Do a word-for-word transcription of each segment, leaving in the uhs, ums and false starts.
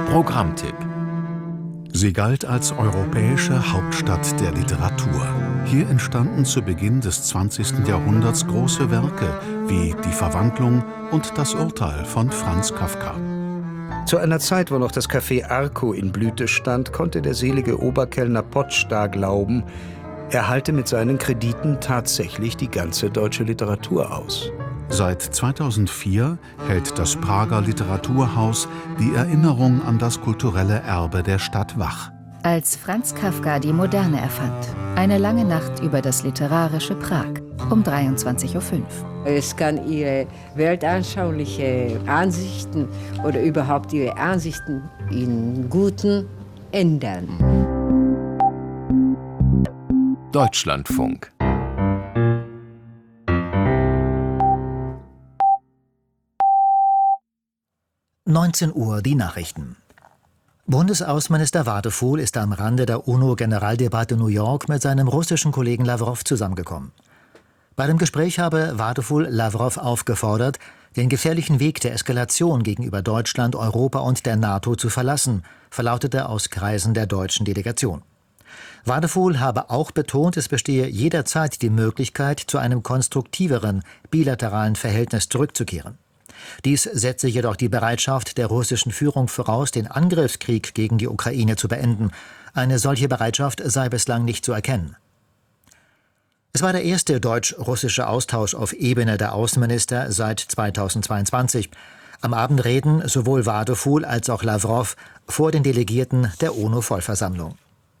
Programmtipp. Sie galt als europäische Hauptstadt der Literatur. Hier entstanden zu Beginn des zwanzigsten Jahrhunderts große Werke wie Die Verwandlung und Das Urteil von Franz Kafka. Zu einer Zeit, wo noch das Café Arco in Blüte stand, konnte der selige Oberkellner Potschda glauben, er halte mit seinen Krediten tatsächlich die ganze deutsche Literatur aus. Seit zweitausendvier hält das Prager Literaturhaus die Erinnerung an das kulturelle Erbe der Stadt wach. Als Franz Kafka die Moderne erfand. Eine lange Nacht über das literarische Prag um dreiundzwanzig Uhr fünf. Es kann ihre weltanschauliche Ansichten oder überhaupt ihre Ansichten in Guten ändern. Deutschlandfunk. neunzehn Uhr die Nachrichten. Bundesaußenminister Wadefuhl ist am Rande der UNO-Generaldebatte New York mit seinem russischen Kollegen Lawrow zusammengekommen. Bei dem Gespräch habe Wadefuhl Lawrow aufgefordert, den gefährlichen Weg der Eskalation gegenüber Deutschland, Europa und der NATO zu verlassen, verlautete aus Kreisen der deutschen Delegation. Wadefuhl habe auch betont, es bestehe jederzeit die Möglichkeit, zu einem konstruktiveren, bilateralen Verhältnis zurückzukehren. Dies setze jedoch die Bereitschaft der russischen Führung voraus, den Angriffskrieg gegen die Ukraine zu beenden. Eine solche Bereitschaft sei bislang nicht zu erkennen. Es war der erste deutsch-russische Austausch auf Ebene der Außenminister seit zweitausendzweiundzwanzig. Am Abend reden sowohl Wadefuhl als auch Lawrow vor den Delegierten der UNO-Vollversammlung.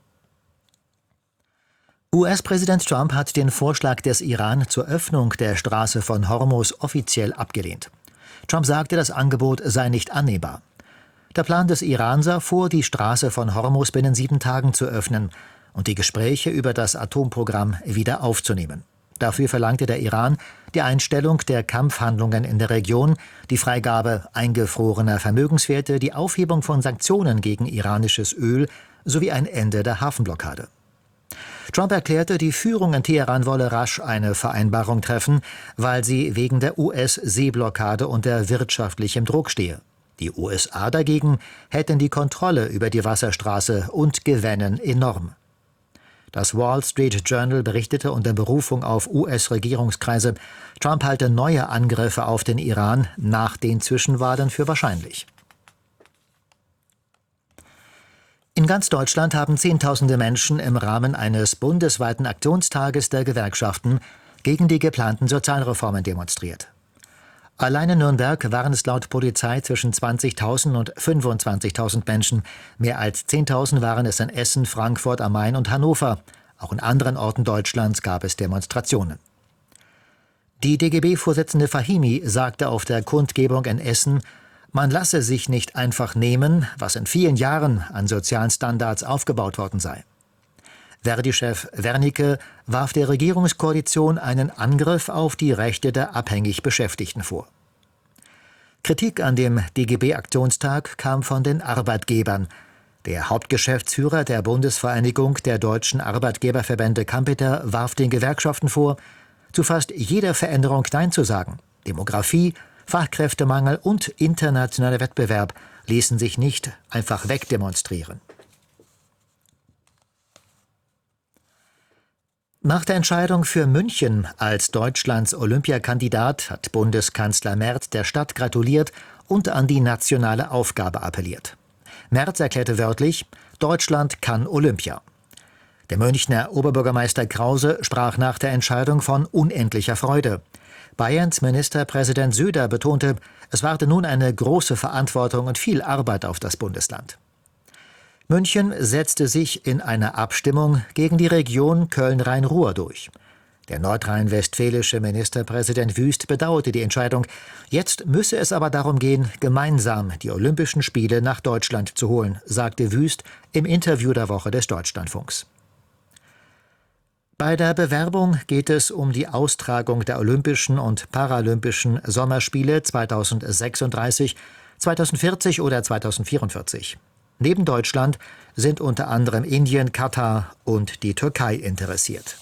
U S-Präsident Trump hat den Vorschlag des Iran zur Öffnung der Straße von Hormuz offiziell abgelehnt. Trump sagte, das Angebot sei nicht annehmbar. Der Plan des Iran sah vor, die Straße von Hormuz binnen sieben Tagen zu öffnen und die Gespräche über das Atomprogramm wieder aufzunehmen. Dafür verlangte der Iran die Einstellung der Kampfhandlungen in der Region, die Freigabe eingefrorener Vermögenswerte, die Aufhebung von Sanktionen gegen iranisches Öl sowie ein Ende der Hafenblockade. Trump erklärte, die Führung in Teheran wolle rasch eine Vereinbarung treffen, weil sie wegen der U S-Seeblockade unter wirtschaftlichem Druck stehe. Die U S A dagegen hätten die Kontrolle über die Wasserstraße und gewännen enorm. Das Wall Street Journal berichtete unter Berufung auf U S-Regierungskreise, Trump halte neue Angriffe auf den Iran nach den Zwischenwahlen für wahrscheinlich. In ganz Deutschland haben Zehntausende Menschen im Rahmen eines bundesweiten Aktionstages der Gewerkschaften gegen die geplanten Sozialreformen demonstriert. Allein in Nürnberg waren es laut Polizei zwischen zwanzigtausend und fünfundzwanzigtausend Menschen. Mehr als zehntausend waren es in Essen, Frankfurt am Main und Hannover. Auch in anderen Orten Deutschlands gab es Demonstrationen. Die D G B-Vorsitzende Fahimi sagte auf der Kundgebung in Essen, man lasse sich nicht einfach nehmen, was in vielen Jahren an sozialen Standards aufgebaut worden sei. Verdi-Chef Wernicke warf der Regierungskoalition einen Angriff auf die Rechte der abhängig Beschäftigten vor. Kritik an dem D G B-Aktionstag kam von den Arbeitgebern. Der Hauptgeschäftsführer der Bundesvereinigung der deutschen Arbeitgeberverbände Kampeter warf den Gewerkschaften vor, zu fast jeder Veränderung Nein zu sagen. Demografie, Fachkräftemangel und internationaler Wettbewerb ließen sich nicht einfach wegdemonstrieren. Nach der Entscheidung für München als Deutschlands Olympiakandidat hat Bundeskanzler Merz der Stadt gratuliert und an die nationale Aufgabe appelliert. Merz erklärte wörtlich, Deutschland kann Olympia. Der Münchner Oberbürgermeister Krause sprach nach der Entscheidung von unendlicher Freude. Bayerns Ministerpräsident Söder betonte, es warte nun eine große Verantwortung und viel Arbeit auf das Bundesland. München setzte sich in einer Abstimmung gegen die Region Köln-Rhein-Ruhr durch. Der nordrhein-westfälische Ministerpräsident Wüst bedauerte die Entscheidung. Jetzt müsse es aber darum gehen, gemeinsam die Olympischen Spiele nach Deutschland zu holen, sagte Wüst im Interview der Woche des Deutschlandfunks. Bei der Bewerbung geht es um die Austragung der Olympischen und Paralympischen Sommerspiele zweitausendsechsunddreißig, zweitausendvierzig oder zweitausendvierundvierzig. Neben Deutschland sind unter anderem Indien, Katar und die Türkei interessiert.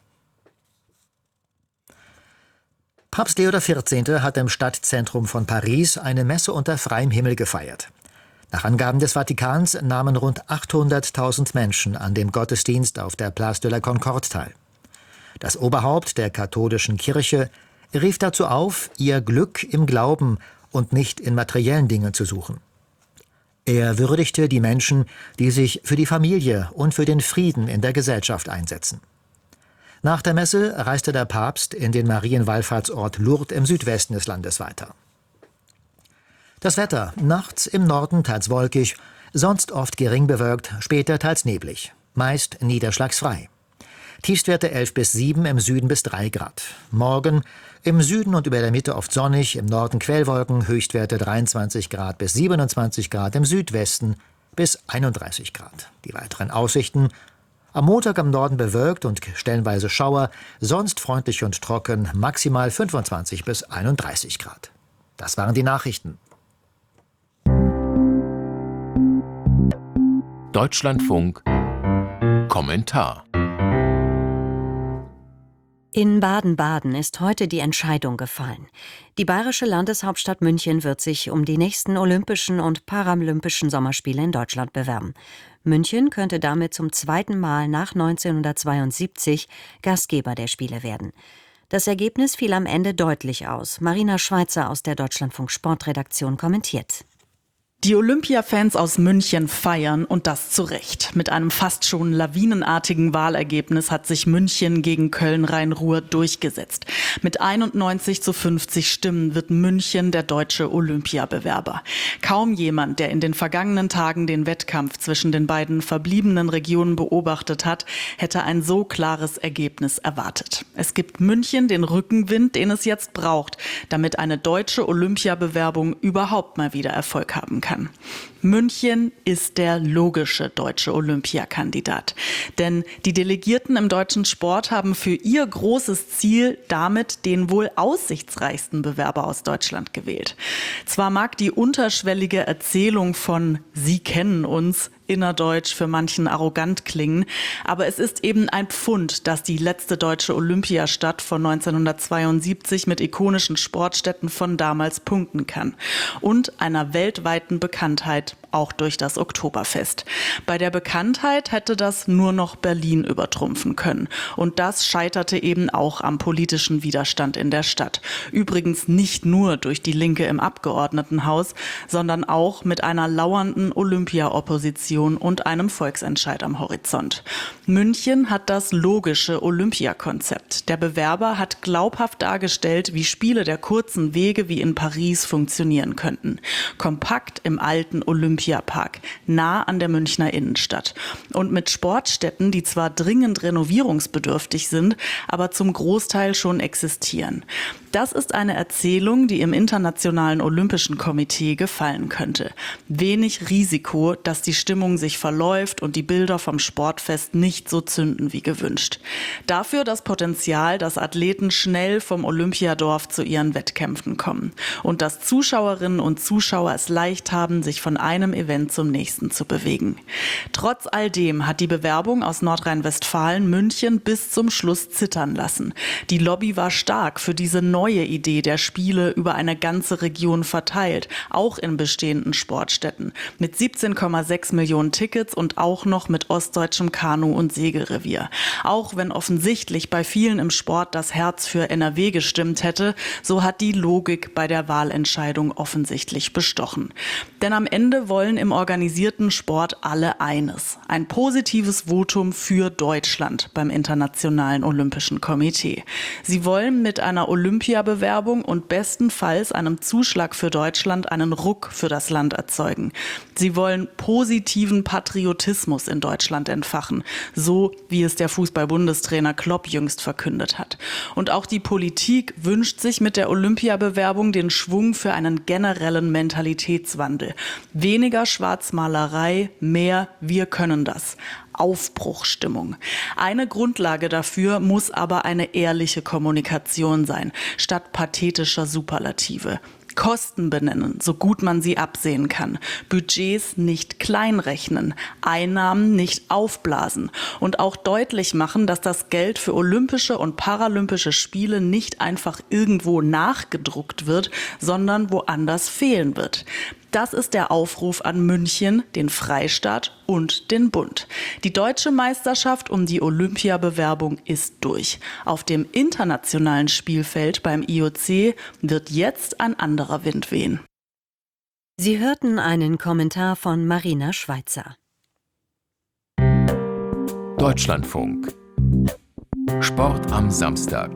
Papst Leo der vierzehnte hat im Stadtzentrum von Paris eine Messe unter freiem Himmel gefeiert. Nach Angaben des Vatikans nahmen rund achthunderttausend Menschen an dem Gottesdienst auf der Place de la Concorde teil. Das Oberhaupt der katholischen Kirche rief dazu auf, ihr Glück im Glauben und nicht in materiellen Dingen zu suchen. Er würdigte die Menschen, die sich für die Familie und für den Frieden in der Gesellschaft einsetzen. Nach der Messe reiste der Papst in den Marienwallfahrtsort Lourdes im Südwesten des Landes weiter. Das Wetter: nachts im Norden teils wolkig, sonst oft gering bewölkt, später teils neblig, meist niederschlagsfrei. Tiefstwerte elf bis sieben, im Süden bis drei Grad. Morgen im Süden und über der Mitte oft sonnig, im Norden Quellwolken, Höchstwerte dreiundzwanzig Grad bis siebenundzwanzig Grad, im Südwesten bis einunddreißig Grad. Die weiteren Aussichten: am Montag im Norden bewölkt und stellenweise Schauer, sonst freundlich und trocken, maximal fünfundzwanzig bis einunddreißig Grad. Das waren die Nachrichten. Deutschlandfunk Kommentar. In Baden-Baden ist heute die Entscheidung gefallen. Die bayerische Landeshauptstadt München wird sich um die nächsten Olympischen und Paralympischen Sommerspiele in Deutschland bewerben. München könnte damit zum zweiten Mal nach neunzehnhundertzweiundsiebzig Gastgeber der Spiele werden. Das Ergebnis fiel am Ende deutlich aus. Marina Schweizer aus der Deutschlandfunk Sportredaktion kommentiert. Die Olympia-Fans aus München feiern, und das zu Recht. Mit einem fast schon lawinenartigen Wahlergebnis hat sich München gegen Köln-Rhein-Ruhr durchgesetzt. Mit einundneunzig zu fünfzig Stimmen wird München der deutsche Olympiabewerber. Kaum jemand, der in den vergangenen Tagen den Wettkampf zwischen den beiden verbliebenen Regionen beobachtet hat, hätte ein so klares Ergebnis erwartet. Es gibt München den Rückenwind, den es jetzt braucht, damit eine deutsche Olympiabewerbung überhaupt mal wieder Erfolg haben kann. München ist der logische deutsche Olympiakandidat. Denn die Delegierten im deutschen Sport haben für ihr großes Ziel damit den wohl aussichtsreichsten Bewerber aus Deutschland gewählt. Zwar mag die unterschwellige Erzählung von „Sie kennen uns" innerdeutsch für manchen arrogant klingen, aber es ist eben ein Pfund, dass die letzte deutsche Olympiastadt von neunzehnhundertzweiundsiebzig mit ikonischen Sportstätten von damals punkten kann und einer weltweiten Bekanntheit auch durch das Oktoberfest. Bei der Bekanntheit hätte das nur noch Berlin übertrumpfen können. Und das scheiterte eben auch am politischen Widerstand in der Stadt. Übrigens nicht nur durch die Linke im Abgeordnetenhaus, sondern auch mit einer lauernden Olympia-Opposition und einem Volksentscheid am Horizont. München hat das logische Olympiakonzept. Der Bewerber hat glaubhaft dargestellt, wie Spiele der kurzen Wege wie in Paris funktionieren könnten. Kompakt im alten Olympiapark, nah an der Münchner Innenstadt. Und mit Sportstätten, die zwar dringend renovierungsbedürftig sind, aber zum Großteil schon existieren. Das ist eine Erzählung, die im Internationalen Olympischen Komitee gefallen könnte. Wenig Risiko, dass die Stimmung sich verläuft und die Bilder vom Sportfest nicht so zünden wie gewünscht. Dafür das Potenzial, dass Athleten schnell vom Olympiadorf zu ihren Wettkämpfen kommen. Und dass Zuschauerinnen und Zuschauer es leicht haben, sich von einem Event zum nächsten zu bewegen. Trotz all dem hat die Bewerbung aus Nordrhein-Westfalen München bis zum Schluss zittern lassen. Die Lobby war stark für diese neue Idee der Spiele über eine ganze Region verteilt, auch in bestehenden Sportstätten, mit siebzehn Komma sechs Millionen Tickets und auch noch mit ostdeutschem Kanu- und Segelrevier. Auch wenn offensichtlich bei vielen im Sport das Herz für N R W gestimmt hätte, so hat die Logik bei der Wahlentscheidung offensichtlich bestochen. Denn am Ende wollen im organisierten Sport alle eines: ein positives Votum für Deutschland beim Internationalen Olympischen Komitee. Sie wollen mit einer Olympiabewerbung und bestenfalls einem Zuschlag für Deutschland einen Ruck für das Land erzeugen. Sie wollen positiven Patriotismus in Deutschland entfachen, so wie es der Fußball-Bundestrainer Klopp jüngst verkündet hat. Und auch die Politik wünscht sich mit der Olympiabewerbung den Schwung für einen generellen Mentalitätswandel. Weniger Schwarzmalerei, mehr wir können das. Aufbruchstimmung. Eine Grundlage dafür muss aber eine ehrliche Kommunikation sein, statt pathetischer Superlative. Kosten benennen, so gut man sie absehen kann. Budgets nicht kleinrechnen, Einnahmen nicht aufblasen und auch deutlich machen, dass das Geld für Olympische und Paralympische Spiele nicht einfach irgendwo nachgedruckt wird, sondern woanders fehlen wird. Das ist der Aufruf an München, den Freistaat und den Bund. Die deutsche Meisterschaft um die Olympiabewerbung ist durch. Auf dem internationalen Spielfeld beim I O C wird jetzt ein anderer Wind wehen. Sie hörten einen Kommentar von Marina Schweizer. Deutschlandfunk. Sport am Samstag.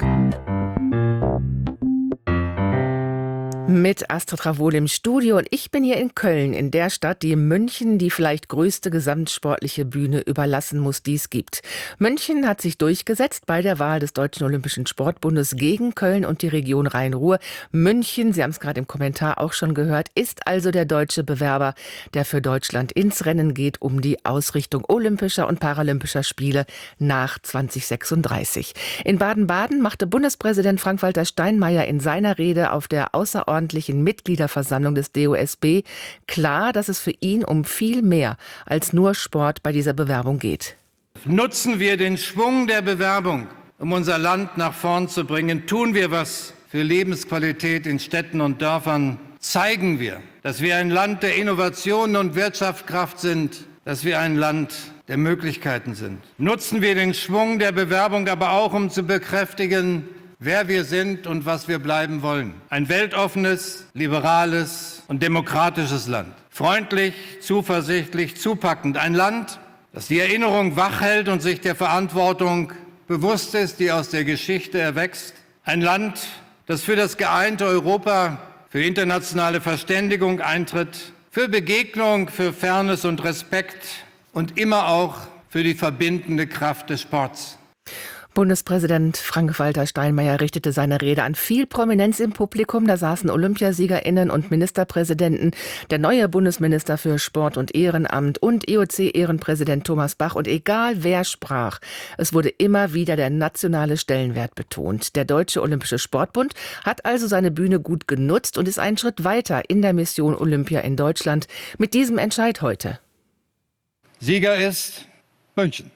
Mit Astrid Ravol im Studio und ich bin hier in Köln, in der Stadt, die München die vielleicht größte gesamtsportliche Bühne überlassen muss, die es gibt. München hat sich durchgesetzt bei der Wahl des Deutschen Olympischen Sportbundes gegen Köln und die Region Rhein-Ruhr. München, Sie haben es gerade im Kommentar auch schon gehört, ist also der deutsche Bewerber, der für Deutschland ins Rennen geht um die Ausrichtung olympischer und paralympischer Spiele nach zwanzig sechsunddreißig. In Baden-Baden machte Bundespräsident Frank-Walter Steinmeier in seiner Rede auf der außerordentlichen Mitgliederversammlung des D O S B klar, dass es für ihn um viel mehr als nur Sport bei dieser Bewerbung geht. Nutzen wir den Schwung der Bewerbung, um unser Land nach vorn zu bringen. Tun wir was für Lebensqualität in Städten und Dörfern. Zeigen wir, dass wir ein Land der Innovation und Wirtschaftskraft sind, dass wir ein Land der Möglichkeiten sind. Nutzen wir den Schwung der Bewerbung aber auch, um zu bekräftigen, wer wir sind und was wir bleiben wollen. Ein weltoffenes, liberales und demokratisches Land. Freundlich, zuversichtlich, zupackend. Ein Land, das die Erinnerung wachhält und sich der Verantwortung bewusst ist, die aus der Geschichte erwächst. Ein Land, das für das geeinte Europa, für internationale Verständigung eintritt, für Begegnung, für Fairness und Respekt und immer auch für die verbindende Kraft des Sports. Bundespräsident Frank-Walter Steinmeier richtete seine Rede an viel Prominenz im Publikum. Da saßen OlympiasiegerInnen und Ministerpräsidenten, der neue Bundesminister für Sport und Ehrenamt und I O C-Ehrenpräsident Thomas Bach. Und egal wer sprach, es wurde immer wieder der nationale Stellenwert betont. Der Deutsche Olympische Sportbund hat also seine Bühne gut genutzt und ist einen Schritt weiter in der Mission Olympia in Deutschland mit diesem Entscheid heute. Sieger ist München.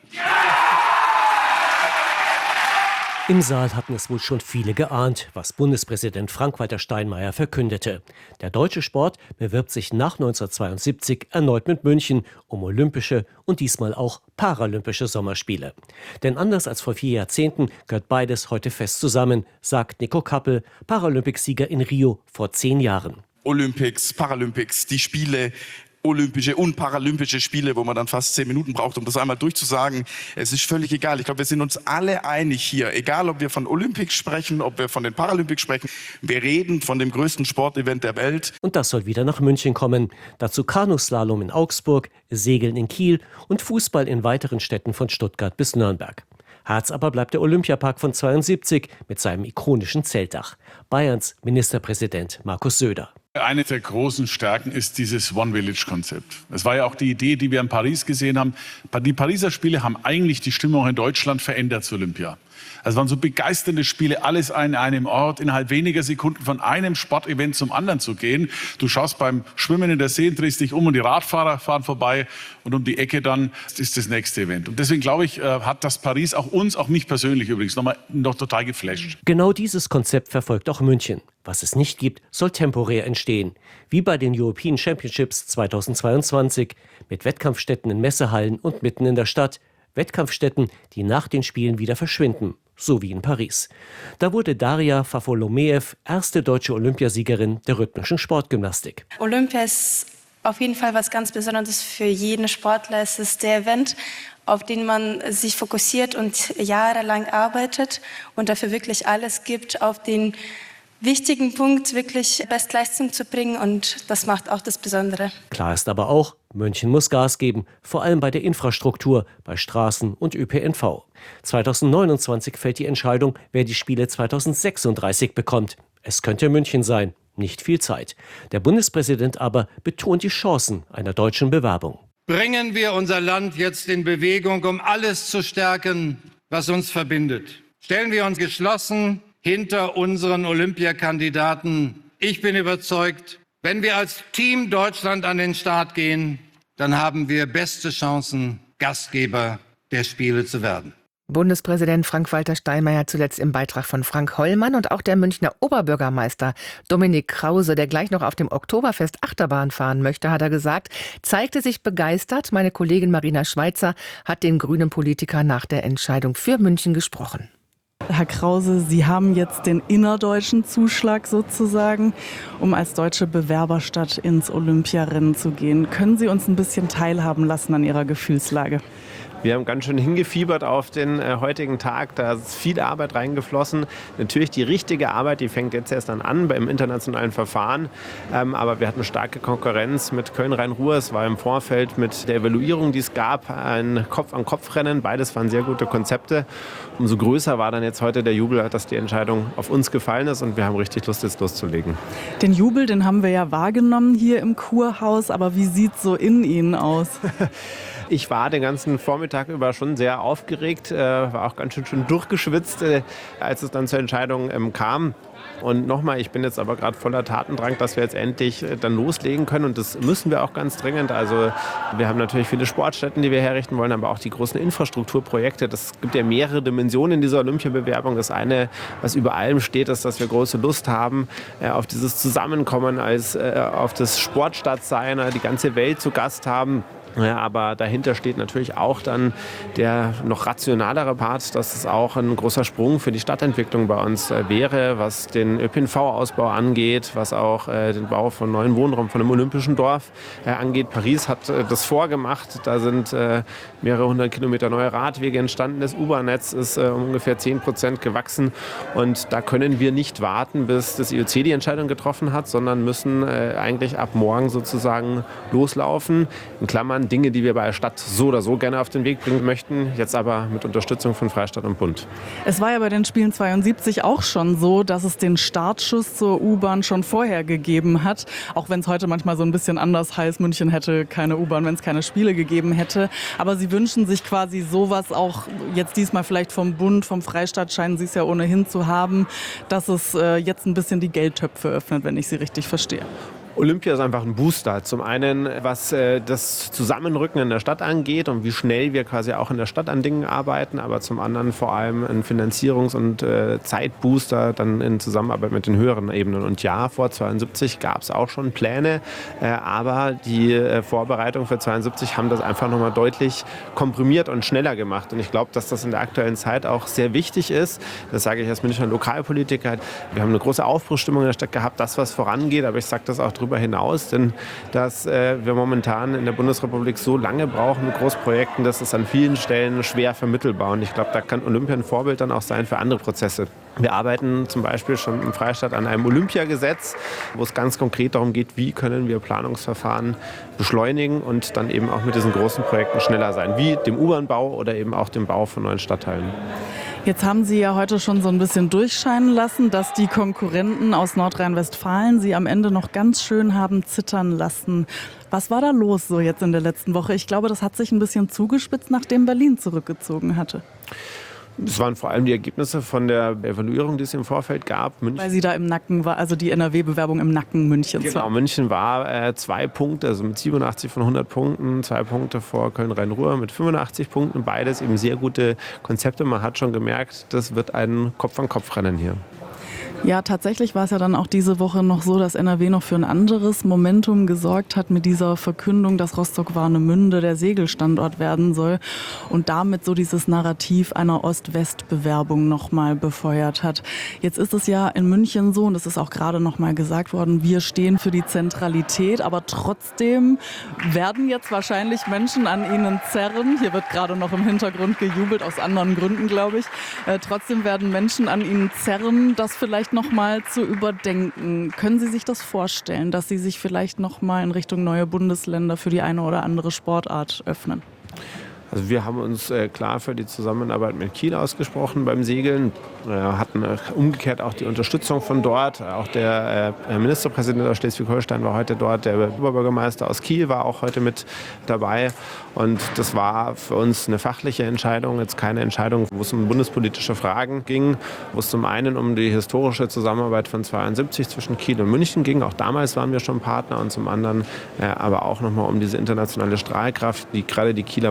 Im Saal hatten es wohl schon viele geahnt, was Bundespräsident Frank-Walter Steinmeier verkündete. Der deutsche Sport bewirbt sich nach neunzehnhundertzweiundsiebzig erneut mit München um olympische und diesmal auch paralympische Sommerspiele. Denn anders als vor vier Jahrzehnten gehört beides heute fest zusammen, sagt Nico Kappel, Paralympicsieger in Rio vor zehn Jahren. Olympics, Paralympics, die Spiele, Olympische und Paralympische Spiele, wo man dann fast zehn Minuten braucht, um das einmal durchzusagen. Es ist völlig egal. Ich glaube, wir sind uns alle einig hier. Egal, ob wir von Olympics sprechen, ob wir von den Paralympics sprechen. Wir reden von dem größten Sportevent der Welt. Und das soll wieder nach München kommen. Dazu Kanuslalom in Augsburg, Segeln in Kiel und Fußball in weiteren Städten von Stuttgart bis Nürnberg. Herz aber bleibt der Olympiapark von zweiundsiebzig mit seinem ikonischen Zeltdach. Bayerns Ministerpräsident Markus Söder. Eine der großen Stärken ist dieses One-Village-Konzept. Das war ja auch die Idee, die wir in Paris gesehen haben. Die Pariser Spiele haben eigentlich die Stimmung in Deutschland verändert zu Olympia. Es waren so begeisternde Spiele, alles an einem Ort, innerhalb weniger Sekunden von einem Sportevent zum anderen zu gehen. Du schaust beim Schwimmen in der See, drehst dich um und die Radfahrer fahren vorbei und um die Ecke dann ist das nächste Event. Und deswegen glaube ich, hat das Paris auch uns, auch mich persönlich übrigens, nochmal noch total geflasht. Genau dieses Konzept verfolgt auch München. Was es nicht gibt, soll temporär entstehen. Wie bei den European Championships zweitausendzweiundzwanzig mit Wettkampfstätten in Messehallen und mitten in der Stadt. Wettkampfstätten, die nach den Spielen wieder verschwinden, so wie in Paris. Da wurde Daria Fafolomeev erste deutsche Olympiasiegerin der rhythmischen Sportgymnastik. Olympia ist auf jeden Fall was ganz Besonderes für jeden Sportler. Es ist der Event, auf den man sich fokussiert und jahrelang arbeitet und dafür wirklich alles gibt, auf den wichtigen Punkt wirklich Bestleistung zu bringen, und das macht auch das Besondere. Klar ist aber auch, München muss Gas geben, vor allem bei der Infrastruktur, bei Straßen und Ö P N V. zweitausendneunundzwanzig fällt die Entscheidung, wer die Spiele zweitausendsechsunddreißig bekommt. Es könnte München sein, nicht viel Zeit. Der Bundespräsident aber betont die Chancen einer deutschen Bewerbung. Bringen wir unser Land jetzt in Bewegung, um alles zu stärken, was uns verbindet. Stellen wir uns geschlossen hinter unseren Olympiakandidaten. Ich bin überzeugt, wenn wir als Team Deutschland an den Start gehen, dann haben wir beste Chancen, Gastgeber der Spiele zu werden. Bundespräsident Frank-Walter Steinmeier zuletzt im Beitrag von Frank Hollmann und auch der Münchner Oberbürgermeister Dominik Krause, der gleich noch auf dem Oktoberfest Achterbahn fahren möchte, hat er gesagt, zeigte sich begeistert. Meine Kollegin Marina Schweizer hat den grünen Politiker nach der Entscheidung für München gesprochen. Herr Krause, Sie haben jetzt den innerdeutschen Zuschlag sozusagen, um als deutsche Bewerberstadt ins Olympiarennen zu gehen. Können Sie uns ein bisschen teilhaben lassen an Ihrer Gefühlslage? Wir haben ganz schön hingefiebert auf den äh, heutigen Tag. Da ist viel Arbeit reingeflossen. Natürlich die richtige Arbeit, die fängt jetzt erst dann an beim internationalen Verfahren. Ähm, aber wir hatten starke Konkurrenz mit Köln-Rhein-Ruhr. Es war im Vorfeld mit der Evaluierung, die es gab, ein Kopf-an-Kopf-Rennen. Beides waren sehr gute Konzepte. Umso größer war dann jetzt heute der Jubel, dass die Entscheidung auf uns gefallen ist. Und wir haben richtig Lust, jetzt loszulegen. Den Jubel, den haben wir ja wahrgenommen hier im Kurhaus. Aber wie sieht es so in Ihnen aus? Ich war den ganzen Vormittag über schon sehr aufgeregt, äh, war auch ganz schön, schön durchgeschwitzt, äh, als es dann zur Entscheidung ähm, kam. Und nochmal, ich bin jetzt aber gerade voller Tatendrang, dass wir jetzt endlich äh, dann loslegen können. Und das müssen wir auch ganz dringend. Also wir haben natürlich viele Sportstätten, die wir herrichten wollen, aber auch die großen Infrastrukturprojekte. Das gibt ja mehrere Dimensionen in dieser Olympiabewerbung. Das eine, was über allem steht, ist, dass wir große Lust haben äh, auf dieses Zusammenkommen, als äh, auf das Sportstadtsein, äh, die ganze Welt zu Gast haben. Ja, aber dahinter steht natürlich auch dann der noch rationalere Part, dass es auch ein großer Sprung für die Stadtentwicklung bei uns äh, wäre, was den Ö P N V-Ausbau angeht, was auch äh, den Bau von neuen Wohnraum von einem olympischen Dorf äh, angeht. Paris hat äh, das vorgemacht. Da sind äh, mehrere hundert Kilometer neue Radwege entstanden. Das U-Bahn-Netz ist äh, um ungefähr zehn Prozent gewachsen. Und da können wir nicht warten, bis das I O C die Entscheidung getroffen hat, sondern müssen äh, eigentlich ab morgen sozusagen loslaufen. In Klammern Dinge, die wir bei der Stadt so oder so gerne auf den Weg bringen möchten, jetzt aber mit Unterstützung von Freistaat und Bund. Es war ja bei den Spielen zweiundsiebzig auch schon so, dass es den Startschuss zur U-Bahn schon vorher gegeben hat. Auch wenn es heute manchmal so ein bisschen anders heißt, München hätte keine U-Bahn, wenn es keine Spiele gegeben hätte. Aber Sie wünschen sich quasi sowas auch jetzt diesmal vielleicht vom Bund, vom Freistaat scheinen Sie es ja ohnehin zu haben, dass es äh, jetzt ein bisschen die Geldtöpfe öffnet, wenn ich Sie richtig verstehe. Olympia ist einfach ein Booster. Zum einen, was äh, das Zusammenrücken in der Stadt angeht und wie schnell wir quasi auch in der Stadt an Dingen arbeiten, aber zum anderen vor allem ein Finanzierungs- und äh, Zeitbooster dann in Zusammenarbeit mit den höheren Ebenen. Und ja, vor zweiundsiebzig gab es auch schon Pläne, äh, aber die äh, Vorbereitungen für zweiundsiebzig haben das einfach nochmal deutlich komprimiert und schneller gemacht. Und ich glaube, dass das in der aktuellen Zeit auch sehr wichtig ist. Das sage ich als Münchner Lokalpolitiker. Wir haben eine große Aufbruchsstimmung in der Stadt gehabt, das, was vorangeht, aber ich sage das auch drüber hinaus, denn dass äh, wir momentan in der Bundesrepublik so lange brauchen mit Großprojekten, dass es an vielen Stellen schwer vermittelbar. Und ich glaube, da kann Olympia ein Vorbild dann auch sein für andere Prozesse. Wir arbeiten zum Beispiel schon im Freistaat an einem Olympiagesetz, wo es ganz konkret darum geht, wie können wir Planungsverfahren beschleunigen und dann eben auch mit diesen großen Projekten schneller sein, wie dem U-Bahn-Bau oder eben auch dem Bau von neuen Stadtteilen. Jetzt haben Sie ja heute schon so ein bisschen durchscheinen lassen, dass die Konkurrenten aus Nordrhein-Westfalen Sie am Ende noch ganz schön haben zittern lassen. Was war da los so jetzt in der letzten Woche? Ich glaube, das hat sich ein bisschen zugespitzt, nachdem Berlin zurückgezogen hatte. Das waren vor allem die Ergebnisse von der Evaluierung, die es im Vorfeld gab. München, weil sie da im Nacken war, also die N R W-Bewerbung im Nacken Münchens genau, war. München war äh, zwei Punkte, also mit siebenundachtzig von hundert Punkten, zwei Punkte vor Köln-Rhein-Ruhr mit fünfundachtzig Punkten. Beides eben sehr gute Konzepte. Man hat schon gemerkt, das wird ein Kopf-an-Kopf-Rennen hier. Ja, tatsächlich war es ja dann auch diese Woche noch so, dass N R W noch für ein anderes Momentum gesorgt hat mit dieser Verkündung, dass Rostock-Warnemünde der Segelstandort werden soll und damit so dieses Narrativ einer Ost-West-Bewerbung nochmal befeuert hat. Jetzt ist es ja in München so, und das ist auch gerade nochmal gesagt worden, wir stehen für die Zentralität, aber trotzdem werden jetzt wahrscheinlich Menschen an ihnen zerren. Hier wird gerade noch im Hintergrund gejubelt, aus anderen Gründen, glaube ich. Äh, trotzdem werden Menschen an ihnen zerren, das vielleicht noch mal zu überdenken. Können Sie sich das vorstellen, dass Sie sich vielleicht noch mal in Richtung neue Bundesländer für die eine oder andere Sportart öffnen? Also wir haben uns äh, klar für die Zusammenarbeit mit Kiel ausgesprochen beim Segeln, äh, hatten äh, umgekehrt auch die Unterstützung von dort. Auch der äh, Ministerpräsident aus Schleswig-Holstein war heute dort, der Oberbürgermeister aus Kiel war auch heute mit dabei. Und das war für uns eine fachliche Entscheidung, jetzt keine Entscheidung, wo es um bundespolitische Fragen ging, wo es zum einen um die historische Zusammenarbeit von zweiundsiebzig zwischen Kiel und München ging. Auch damals waren wir schon Partner und zum anderen äh, aber auch nochmal um diese internationale Strahlkraft, die gerade die Kieler Woche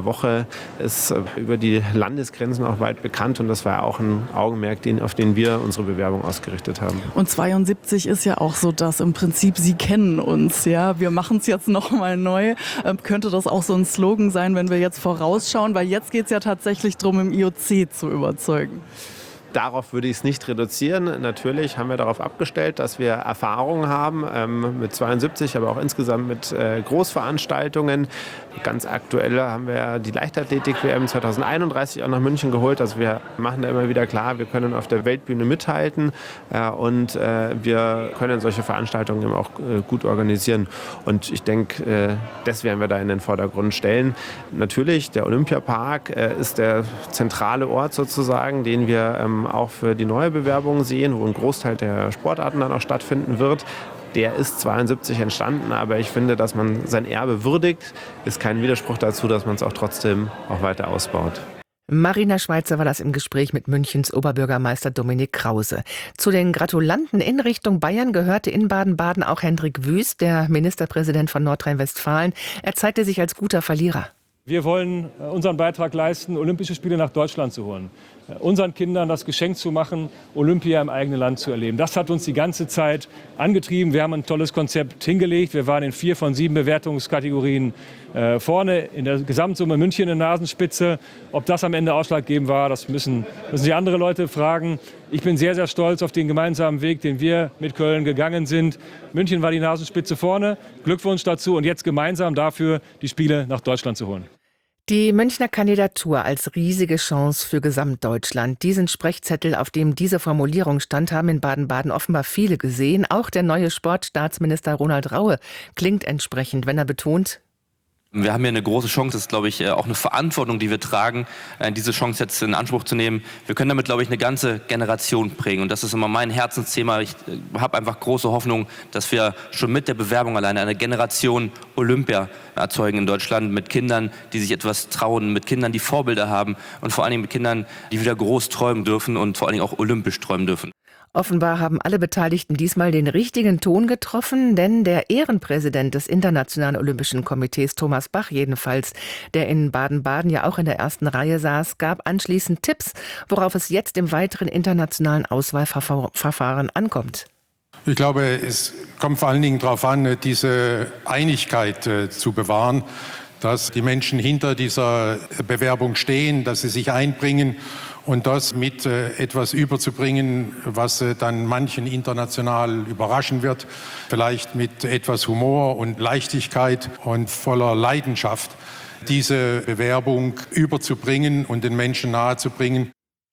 ist über die Landesgrenzen auch weit bekannt und das war auch ein Augenmerk, den, auf den wir unsere Bewerbung ausgerichtet haben. Und zweiundsiebzig ist ja auch so, dass im Prinzip Sie kennen uns, ja, wir machen es jetzt nochmal neu. Ähm, könnte das auch so ein Slogan sein, wenn wir jetzt vorausschauen, weil jetzt geht es ja tatsächlich darum, im I O C zu überzeugen. Darauf würde ich es nicht reduzieren. Natürlich haben wir darauf abgestellt, dass wir Erfahrungen haben ähm, mit zweiundsiebzig, aber auch insgesamt mit äh, Großveranstaltungen. Ganz aktuell haben wir die Leichtathletik-W M zweitausendeinunddreißig auch nach München geholt. Also wir machen da immer wieder klar, wir können auf der Weltbühne mithalten äh, und äh, wir können solche Veranstaltungen eben auch äh, gut organisieren. Und ich denke, äh, das werden wir da in den Vordergrund stellen. Natürlich, der Olympiapark äh, ist der zentrale Ort sozusagen, den wir ähm, auch für die neue Bewerbung sehen, wo ein Großteil der Sportarten dann auch stattfinden wird. Der ist zweiundsiebzig entstanden, aber ich finde, dass man sein Erbe würdigt, ist kein Widerspruch dazu, dass man es auch trotzdem auch weiter ausbaut. Marina Schweizer war das im Gespräch mit Münchens Oberbürgermeister Dominik Krause. Zu den Gratulanten in Richtung Bayern gehörte in Baden-Baden auch Hendrik Wüst, der Ministerpräsident von Nordrhein-Westfalen. Er zeigte sich als guter Verlierer. Wir wollen unseren Beitrag leisten, Olympische Spiele nach Deutschland zu holen. Unseren Kindern das Geschenk zu machen, Olympia im eigenen Land zu erleben. Das hat uns die ganze Zeit angetrieben. Wir haben ein tolles Konzept hingelegt. Wir waren in vier von sieben Bewertungskategorien äh, vorne. In der Gesamtsumme München in Nasenspitze. Ob das am Ende ausschlaggebend war, das müssen, müssen die andere Leute fragen. Ich bin sehr, sehr stolz auf den gemeinsamen Weg, den wir mit Köln gegangen sind. München war die Nasenspitze vorne. Glückwunsch dazu und jetzt gemeinsam dafür, die Spiele nach Deutschland zu holen. Die Münchner Kandidatur als riesige Chance für Gesamtdeutschland. Diesen Sprechzettel, auf dem diese Formulierung stand, haben in Baden-Baden offenbar viele gesehen. Auch der neue Sportstaatsminister Ronald Raue klingt entsprechend, wenn er betont: Wir haben hier eine große Chance, das ist, glaube ich, auch eine Verantwortung, die wir tragen, diese Chance jetzt in Anspruch zu nehmen. Wir können damit, glaube ich, eine ganze Generation prägen. Und das ist immer mein Herzensthema. Ich habe einfach große Hoffnung, dass wir schon mit der Bewerbung alleine eine Generation Olympia erzeugen in Deutschland mit Kindern, die sich etwas trauen, mit Kindern, die Vorbilder haben und vor allen Dingen mit Kindern, die wieder groß träumen dürfen und vor allen Dingen auch olympisch träumen dürfen. Offenbar haben alle Beteiligten diesmal den richtigen Ton getroffen, denn der Ehrenpräsident des Internationalen Olympischen Komitees, Thomas Bach jedenfalls, der in Baden-Baden ja auch in der ersten Reihe saß, gab anschließend Tipps, worauf es jetzt im weiteren internationalen Auswahlverfahren ankommt. Ich glaube, es kommt vor allen Dingen darauf an, diese Einigkeit äh, zu bewahren, dass die Menschen hinter dieser Bewerbung stehen, dass sie sich einbringen und das mit äh, etwas überzubringen, was äh, dann manchen international überraschen wird, vielleicht mit etwas Humor und Leichtigkeit und voller Leidenschaft, diese Bewerbung überzubringen und den Menschen nahezubringen.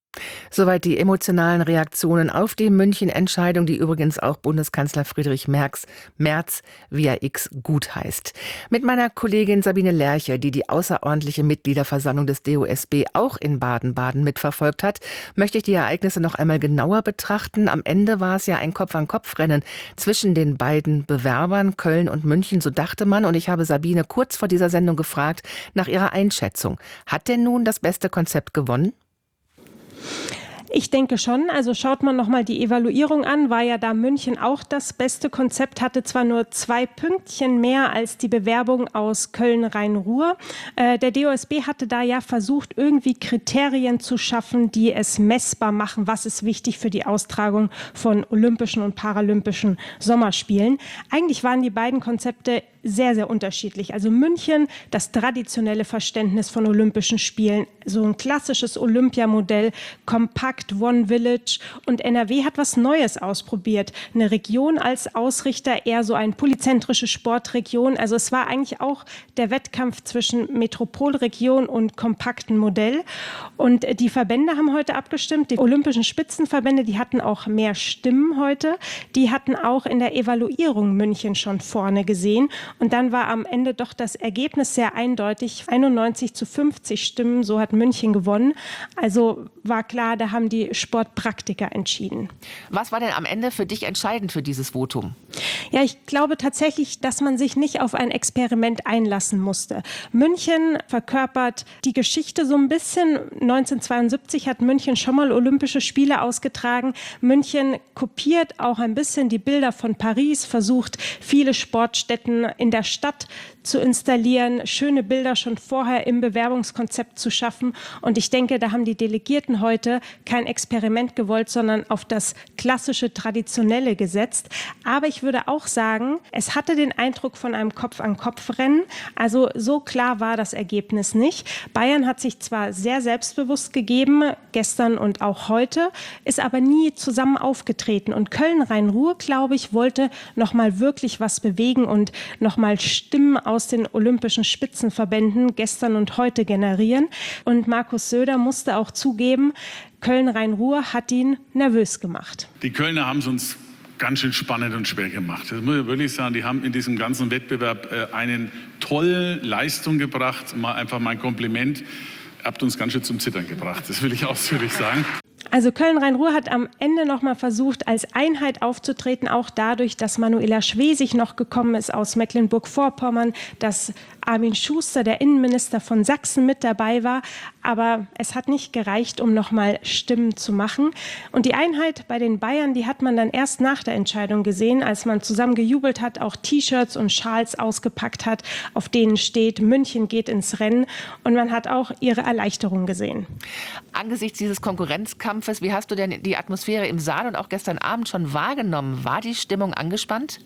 Soweit die emotionalen Reaktionen auf die München-Entscheidung, die übrigens auch Bundeskanzler Friedrich Merz, Merz via X gutheißt. Mit meiner Kollegin Sabine Lerche, die die außerordentliche Mitgliederversammlung des D O S B auch in Baden-Baden mitverfolgt hat, möchte ich die Ereignisse noch einmal genauer betrachten. Am Ende war es ja ein Kopf-an-Kopf-Rennen zwischen den beiden Bewerbern, Köln und München, so dachte man. Und ich habe Sabine kurz vor dieser Sendung gefragt nach ihrer Einschätzung. Hat denn nun das beste Konzept gewonnen? Ich denke schon. Also schaut man noch mal die Evaluierung an, war ja da München auch das beste Konzept, hatte zwar nur zwei Pünktchen mehr als die Bewerbung aus Köln-Rhein-Ruhr. Äh, der D O S B hatte da ja versucht, irgendwie Kriterien zu schaffen, die es messbar machen, was ist wichtig für die Austragung von Olympischen und Paralympischen Sommerspielen. Eigentlich waren die beiden Konzepte sehr, sehr unterschiedlich. Also München, das traditionelle Verständnis von Olympischen Spielen, so ein klassisches Olympiamodell, kompakt, One Village, und N R W hat was Neues ausprobiert. Eine Region als Ausrichter, eher so eine polyzentrische Sportregion. Also es war eigentlich auch der Wettkampf zwischen Metropolregion und kompakten Modell. Und die Verbände haben heute abgestimmt. Die Olympischen Spitzenverbände, die hatten auch mehr Stimmen heute. Die hatten auch in der Evaluierung München schon vorne gesehen. Und dann war am Ende doch das Ergebnis sehr eindeutig. einundneunzig zu fünfzig Stimmen, so hat München gewonnen. Also war klar, da haben die Sportpraktiker entschieden. Was war denn am Ende für dich entscheidend für dieses Votum? Ja, ich glaube tatsächlich, dass man sich nicht auf ein Experiment einlassen musste. München verkörpert die Geschichte so ein bisschen. neunzehnhundertzweiundsiebzig hat München schon mal Olympische Spiele ausgetragen. München kopiert auch ein bisschen die Bilder von Paris, versucht viele Sportstätten in der Stadt zu installieren, schöne Bilder schon vorher im Bewerbungskonzept zu schaffen. Und ich denke, da haben die Delegierten heute kein Experiment gewollt, sondern auf das klassische, traditionelle gesetzt. Aber ich würde auch sagen, es hatte den Eindruck von einem Kopf-an-Kopf-Rennen. Also so klar war das Ergebnis nicht. Bayern hat sich zwar sehr selbstbewusst gegeben, gestern und auch heute, ist aber nie zusammen aufgetreten. Und Köln-Rhein-Ruhr, glaube ich, wollte noch mal wirklich was bewegen und noch mal Stimmen aus den olympischen Spitzenverbänden gestern und heute generieren. Und Markus Söder musste auch zugeben, Köln-Rhein-Ruhr hat ihn nervös gemacht. Die Kölner haben es uns ganz schön spannend und schwer gemacht. Das muss ich wirklich sagen. Die haben in diesem ganzen Wettbewerb äh, eine tolle Leistung gebracht. Mal einfach mein Kompliment. Ihr habt uns ganz schön zum Zittern gebracht. Das will ich ausführlich sagen. Also Köln-Rhein-Ruhr hat am Ende noch mal versucht, als Einheit aufzutreten, auch dadurch, dass Manuela Schwesig noch gekommen ist aus Mecklenburg-Vorpommern, dass Armin Schuster, der Innenminister von Sachsen, mit dabei war. Aber es hat nicht gereicht, um noch mal Stimmen zu machen. Und die Einheit bei den Bayern, die hat man dann erst nach der Entscheidung gesehen, als man zusammen gejubelt hat, auch T-Shirts und Schals ausgepackt hat, auf denen steht, München geht ins Rennen. Und man hat auch ihre Erleichterung gesehen. Angesichts dieses Konkurrenzkampfes, wie hast du denn die Atmosphäre im Saal und auch gestern Abend schon wahrgenommen? War die Stimmung angespannt?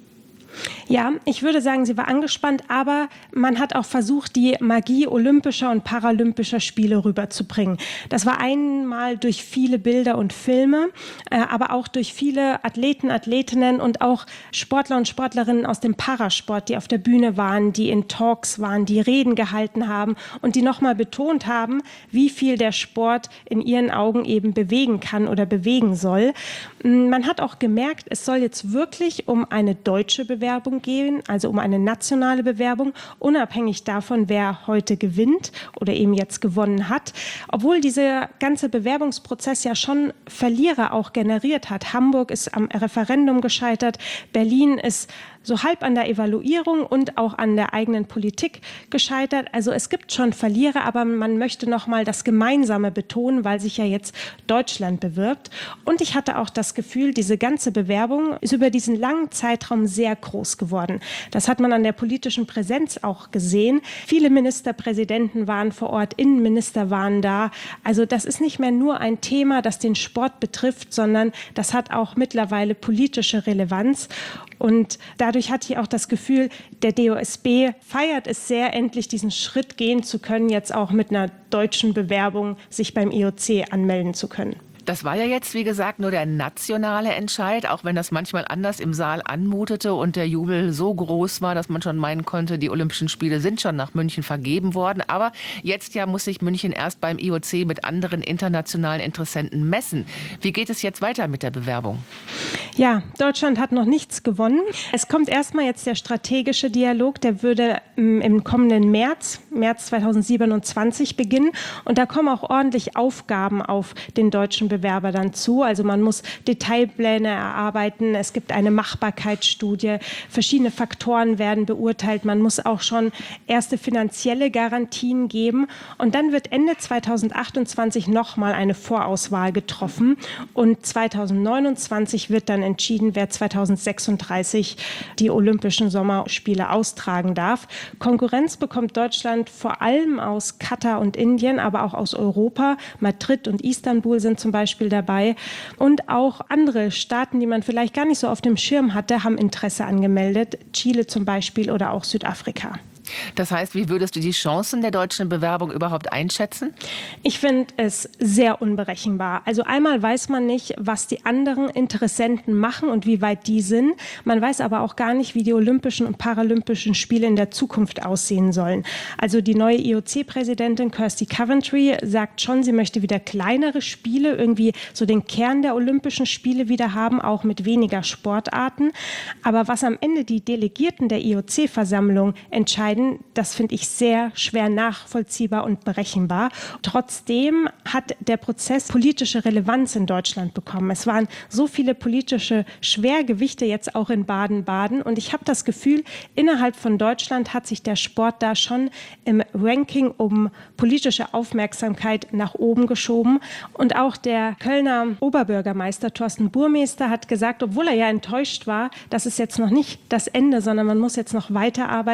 Ja, ich würde sagen, sie war angespannt, aber man hat auch versucht, die Magie olympischer und paralympischer Spiele rüberzubringen. Das war einmal durch viele Bilder und Filme, äh, aber auch durch viele Athleten, Athletinnen und auch Sportler und Sportlerinnen aus dem Parasport, die auf der Bühne waren, die in Talks waren, die Reden gehalten haben und die nochmal betont haben, wie viel der Sport in ihren Augen eben bewegen kann oder bewegen soll. Man hat auch gemerkt, es soll jetzt wirklich um eine deutsche Bewegung Bewerbung gehen, also um eine nationale Bewerbung, unabhängig davon, wer heute gewinnt oder eben jetzt gewonnen hat. Obwohl dieser ganze Bewerbungsprozess ja schon Verlierer auch generiert hat. Hamburg ist am Referendum gescheitert, Berlin ist so halb an der Evaluierung und auch an der eigenen Politik gescheitert. Also es gibt schon Verlierer, aber man möchte noch mal das Gemeinsame betonen, weil sich ja jetzt Deutschland bewirbt. Und ich hatte auch das Gefühl, diese ganze Bewerbung ist über diesen langen Zeitraum sehr groß geworden. Das hat man an der politischen Präsenz auch gesehen. Viele Ministerpräsidenten waren vor Ort, Innenminister waren da. Also das ist nicht mehr nur ein Thema, das den Sport betrifft, sondern das hat auch mittlerweile politische Relevanz. Und dadurch hatte ich auch das Gefühl, der D O S B feiert es sehr, endlich diesen Schritt gehen zu können, jetzt auch mit einer deutschen Bewerbung sich beim I O C anmelden zu können. Das war ja jetzt, wie gesagt, nur der nationale Entscheid, auch wenn das manchmal anders im Saal anmutete und der Jubel so groß war, dass man schon meinen konnte, die Olympischen Spiele sind schon nach München vergeben worden. Aber jetzt ja muss sich München erst beim I O C mit anderen internationalen Interessenten messen. Wie geht es jetzt weiter mit der Bewerbung? Ja, Deutschland hat noch nichts gewonnen. Es kommt erstmal jetzt der strategische Dialog, der würde im kommenden März, März zweitausendsiebenundzwanzig beginnen. Und da kommen auch ordentlich Aufgaben auf den deutschen Bewerber dann zu. Also man muss Detailpläne erarbeiten, es gibt eine Machbarkeitsstudie, verschiedene Faktoren werden beurteilt, man muss auch schon erste finanzielle Garantien geben und dann wird Ende zweitausendachtundzwanzig nochmal eine Vorauswahl getroffen und zweitausendneunundzwanzig wird dann entschieden, wer zweitausendsechsunddreißig die Olympischen Sommerspiele austragen darf. Konkurrenz bekommt Deutschland vor allem aus Katar und Indien, aber auch aus Europa. Madrid und Istanbul sind zum Beispiel dabei. Und auch andere Staaten, die man vielleicht gar nicht so auf dem Schirm hatte, haben Interesse angemeldet. Chile zum Beispiel oder auch Südafrika. Das heißt, wie würdest du die Chancen der deutschen Bewerbung überhaupt einschätzen? Ich finde es sehr unberechenbar. Also einmal weiß man nicht, was die anderen Interessenten machen und wie weit die sind. Man weiß aber auch gar nicht, wie die Olympischen und Paralympischen Spiele in der Zukunft aussehen sollen. Also die neue I O C-Präsidentin Kirsty Coventry sagt schon, sie möchte wieder kleinere Spiele, irgendwie so den Kern der Olympischen Spiele wieder haben, auch mit weniger Sportarten. Aber was am Ende die Delegierten der I O C-Versammlung entscheiden, das finde ich sehr schwer nachvollziehbar und berechenbar. Trotzdem hat der Prozess politische Relevanz in Deutschland bekommen. Es waren so viele politische Schwergewichte jetzt auch in Baden-Baden und ich habe das Gefühl, innerhalb von Deutschland hat sich der Sport da schon im Ranking um politische Aufmerksamkeit nach oben geschoben und auch der Kölner Oberbürgermeister Thorsten Burmester hat gesagt, obwohl er ja enttäuscht war, das ist jetzt noch nicht das Ende, sondern man muss jetzt noch weiterarbeiten.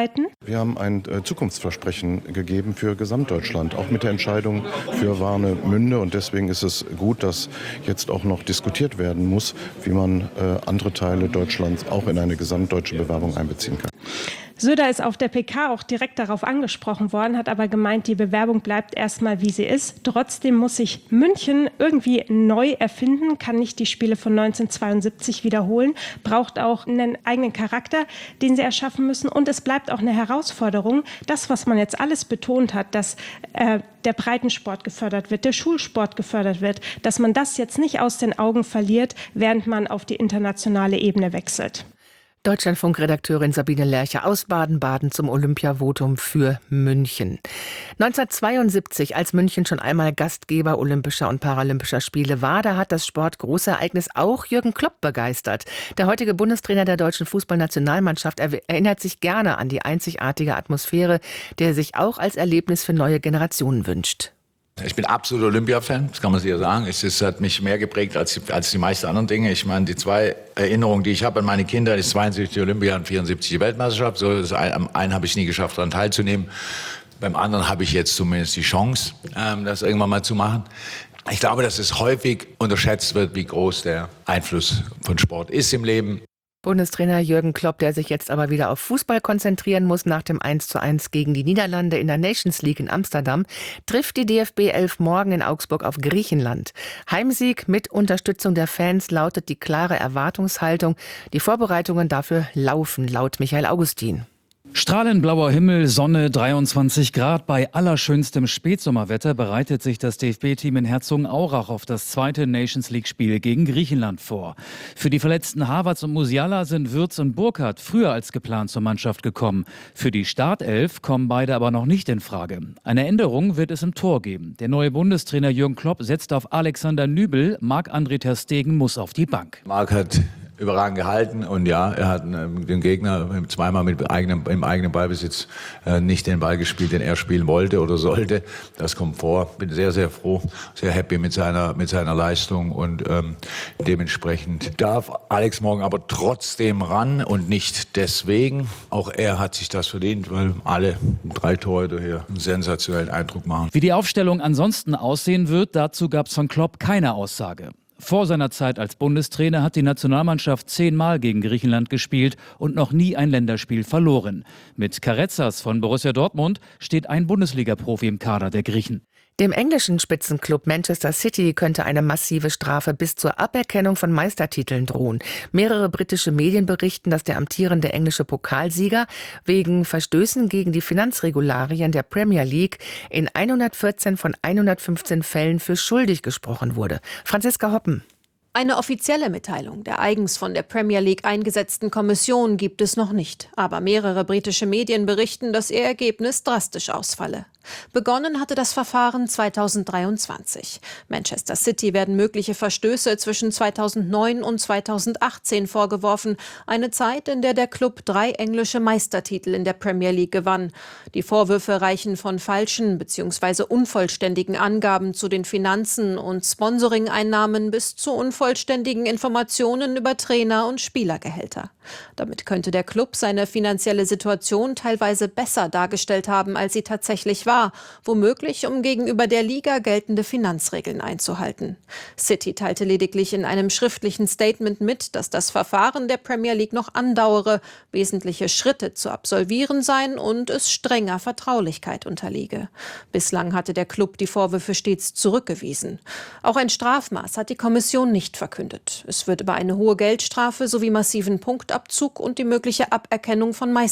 Wir haben ein äh, Zukunftsversprechen gegeben für Gesamtdeutschland, auch mit der Entscheidung für Warnemünde. Und deswegen ist es gut, dass jetzt auch noch diskutiert werden muss, wie man äh, andere Teile Deutschlands auch in eine gesamtdeutsche Bewerbung einbeziehen kann. Söder ist auf der P K auch direkt darauf angesprochen worden, hat aber gemeint, die Bewerbung bleibt erstmal, wie sie ist. Trotzdem muss sich München irgendwie neu erfinden, kann nicht die Spiele von neunzehnhundertzweiundsiebzig wiederholen, braucht auch einen eigenen Charakter, den sie erschaffen müssen. Und es bleibt auch eine Herausforderung, das, was man jetzt alles betont hat, dass äh, der Breitensport gefördert wird, der Schulsport gefördert wird, dass man das jetzt nicht aus den Augen verliert, während man auf die internationale Ebene wechselt. Deutschlandfunk-Redakteurin Sabine Lerche aus Baden-Baden zum Olympiavotum für München. neunzehnhundertzweiundsiebzig, als München schon einmal Gastgeber Olympischer und Paralympischer Spiele war, da hat das Sportgroßereignis auch Jürgen Klopp begeistert. Der heutige Bundestrainer der deutschen Fußballnationalmannschaft erinnert sich gerne an die einzigartige Atmosphäre, die er sich auch als Erlebnis für neue Generationen wünscht. Ich bin absolut Olympia-Fan, das kann man sicher sagen. Es ist, hat mich mehr geprägt als die, als die meisten anderen Dinge. Ich meine, die zwei Erinnerungen, die ich habe an meine Kinder, ist zweiundsiebzig die Olympia und vierundsiebzig die Weltmeisterschaft. So, das ein, am einen habe ich nie geschafft, daran teilzunehmen. Beim anderen habe ich jetzt zumindest die Chance, ähm, das irgendwann mal zu machen. Ich glaube, dass es häufig unterschätzt wird, wie groß der Einfluss von Sport ist im Leben. Bundestrainer Jürgen Klopp, der sich jetzt aber wieder auf Fußball konzentrieren muss nach dem eins zu eins gegen die Niederlande in der Nations League in Amsterdam, trifft die D F B elf morgen in Augsburg auf Griechenland. Heimsieg mit Unterstützung der Fans lautet die klare Erwartungshaltung. Die Vorbereitungen dafür laufen, laut Michael Augustin. Strahlend blauer Himmel, Sonne, dreiundzwanzig Grad. Bei allerschönstem Spätsommerwetter bereitet sich das D F B-Team in Herzogenaurach auf das zweite Nations-League-Spiel gegen Griechenland vor. Für die verletzten Havertz und Musiala sind Würz und Burkhardt früher als geplant zur Mannschaft gekommen. Für die Startelf kommen beide aber noch nicht in Frage. Eine Änderung wird es im Tor geben. Der neue Bundestrainer Jürgen Klopp setzt auf Alexander Nübel. Marc-André ter Stegen muss auf die Bank. Marc hat überragend gehalten und ja, er hat den Gegner zweimal mit eigenem, im eigenen Ballbesitz äh, nicht den Ball gespielt, den er spielen wollte oder sollte. Das kommt vor. Bin sehr, sehr froh, sehr happy mit seiner, mit seiner Leistung und ähm, dementsprechend darf Alex morgen aber trotzdem ran und nicht deswegen. Auch er hat sich das verdient, weil alle drei Torhüter hier einen sensationellen Eindruck machen. Wie die Aufstellung ansonsten aussehen wird, dazu gab es von Klopp keine Aussage. Vor seiner Zeit als Bundestrainer hat die Nationalmannschaft zehnmal gegen Griechenland gespielt und noch nie ein Länderspiel verloren. Mit Karezas von Borussia Dortmund steht ein Bundesliga-Profi im Kader der Griechen. Dem englischen Spitzenclub Manchester City könnte eine massive Strafe bis zur Aberkennung von Meistertiteln drohen. Mehrere britische Medien berichten, dass der amtierende englische Pokalsieger wegen Verstößen gegen die Finanzregularien der Premier League in hundertvierzehn von hundertfünfzehn Fällen für schuldig gesprochen wurde. Franziska Hoppen. Eine offizielle Mitteilung der eigens von der Premier League eingesetzten Kommission gibt es noch nicht. Aber mehrere britische Medien berichten, dass ihr Ergebnis drastisch ausfalle. Begonnen hatte das Verfahren zweitausenddreiundzwanzig. Manchester City werden mögliche Verstöße zwischen zweitausendneun und zweitausendachtzehn vorgeworfen. Eine Zeit, in der der Club drei englische Meistertitel in der Premier League gewann. Die Vorwürfe reichen von falschen bzw. unvollständigen Angaben zu den Finanzen und Sponsoring-Einnahmen bis zu unvollständigen Informationen über Trainer- und Spielergehälter. Damit könnte der Club seine finanzielle Situation teilweise besser dargestellt haben, als sie tatsächlich war. Womöglich, um gegenüber der Liga geltende Finanzregeln einzuhalten. City teilte lediglich in einem schriftlichen Statement mit, dass das Verfahren der Premier League noch andauere, wesentliche Schritte zu absolvieren seien und es strenger Vertraulichkeit unterliege. Bislang hatte der Club die Vorwürfe stets zurückgewiesen. Auch ein Strafmaß hat die Kommission nicht verkündet. Es wird über eine hohe Geldstrafe sowie massiven Punktabzug und die mögliche Aberkennung von Meistertiteln